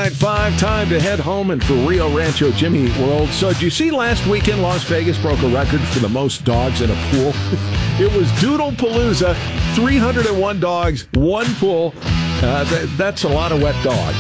9:05, time to head home and for Rio Rancho Jimmy Eat World. So did you see last weekend Las Vegas broke a record for the most dogs in a pool? It was Doodle Palooza, 301 dogs, one pool. That's a lot of wet dogs.